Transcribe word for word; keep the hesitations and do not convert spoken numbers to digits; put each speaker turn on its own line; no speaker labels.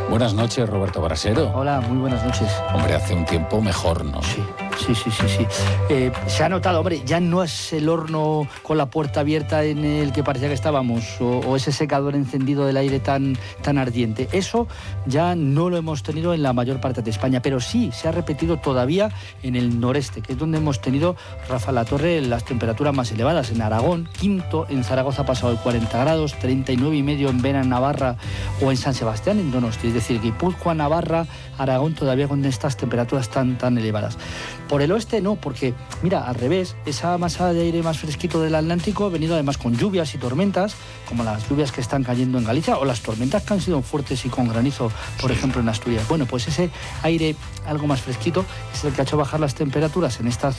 Buenas noches, Roberto Brasero.
Hola, muy buenas noches.
Hombre, hace un tiempo mejor, ¿no?
Sí, sí, sí, sí. sí. Eh, se ha notado, hombre, ya no es el horno con la puerta abierta en el que parecía que estábamos, o, o ese secador encendido del aire tan, tan ardiente. Eso ya no lo hemos tenido en la mayor parte de España, pero sí se ha repetido todavía en el noreste, que es donde hemos tenido, Rafa La Torre, las temperaturas más elevadas. En Aragón, quinto, en Zaragoza ha pasado de cuarenta grados, treinta y nueve y medio en Vena, en Navarra, o en San Sebastián, en Donosti. Es decir, Guipúzcoa, Navarra, Aragón, todavía con estas temperaturas tan, tan elevadas. Por el oeste no, porque, mira, al revés, esa masa de aire más fresquito del Atlántico ha venido además con lluvias y tormentas, como las lluvias que están cayendo en Galicia, o las tormentas que han sido fuertes y con granizo, por sí. ejemplo, en Asturias. Bueno, pues ese aire algo más fresquito es el que ha hecho bajar las temperaturas en esta zona.